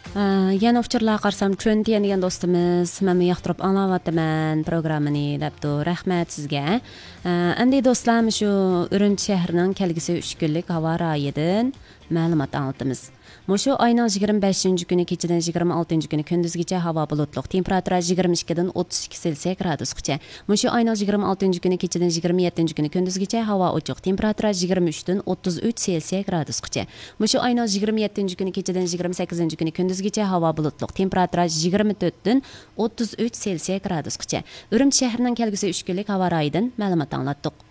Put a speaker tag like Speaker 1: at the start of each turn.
Speaker 1: Yana uçurlar qarsam Trentian degan do'stimiz meni yoqtirib anglayapman programmani debdi. Rahmat sizga. Endi do'stlar shu Urumchi shahrining kelgusi 3 kunlik havo rayidan ma'lumot anlatamiz. Mushu ayning 25 kuni kechadan 26 kuni kunduzgacha havo bulutli. Temperatura 22 dan 32 Selsiya gradusgacha. Mushu ayning 26 kuni kechadan 27 kuni kunduzgacha havo ochiq. Temperatura 23 dan 33 Selsiya gradusgacha. Mushu ayning 27 kuni kechadan 28 kuni kunduzgacha havo bulutli. Temperatura 24 dan 33 Selsiya gradusgacha. Urumchi shahrining kelgusi 3 kunlik havo rayidan ma'lumot anglatdik.